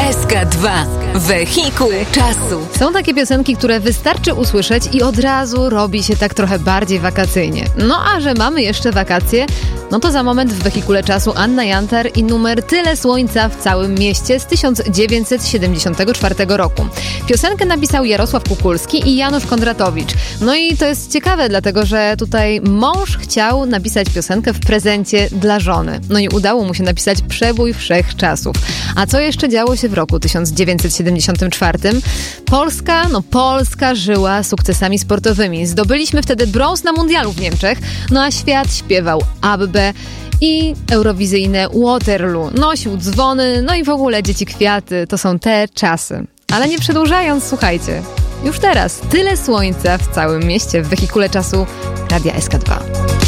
SK2. Wehikuł czasu. Są takie piosenki, które wystarczy usłyszeć i od razu robi się tak trochę bardziej wakacyjnie. No a że mamy jeszcze wakacje, no to za moment w Wehikule czasu Anna Jantar i numer Tyle słońca w całym mieście z 1974 roku. Piosenkę napisał Jarosław Kukulski i Janusz Kondratowicz. No i to jest ciekawe, dlatego że tutaj mąż chciał napisać piosenkę w prezencie dla żony. No i udało mu się napisać przebój wszechczasów. A co jeszcze działo się w roku 1974? Polska żyła sukcesami sportowymi. Zdobyliśmy wtedy brąz na mundialu w Niemczech, no a świat śpiewał Abbę i eurowizyjne Waterloo. Nosił dzwony, no i w ogóle dzieci kwiaty. To są te czasy. Ale nie przedłużając, słuchajcie, już teraz Tyle słońca w całym mieście w Wehikule czasu Radia SK2.